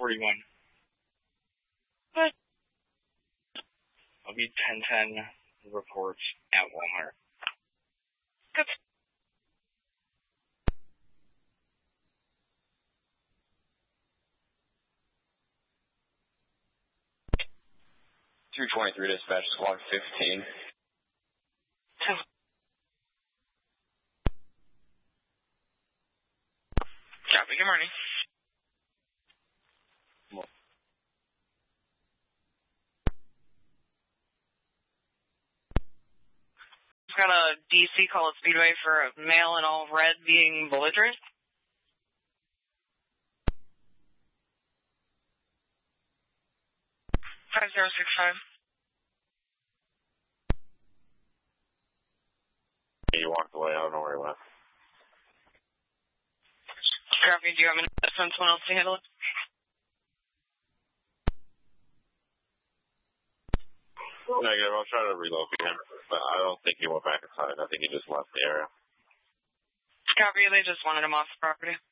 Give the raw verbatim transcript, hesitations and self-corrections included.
forty-one. But I'll be ten ten reports at Walmart. Good. two twenty-three dispatch squad fifteen. Copy, good morning. Got a D C call at Speedway for a male in all red being belligerent. five zero six five. He walked away. I don't know where he went. Copy, do you want me to send someone else to handle it? Negative. I'll try to relocate him, but I don't think he went back inside. I think he just left the area. Copy, they just wanted him off the property.